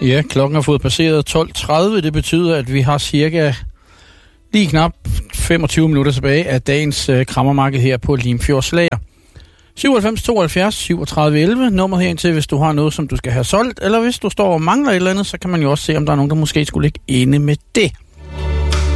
Ja, klokken har fået passeret 12.30. Det betyder, at vi har cirka lige knap 25 minutter tilbage af dagens krammermarked her på Limfjords Lager. 97 72 37 11. Nummeret herind til, hvis du har noget, som du skal have solgt, eller hvis du står og mangler et eller andet, så kan man jo også se, om der er nogen, der måske skulle ligge inde med det.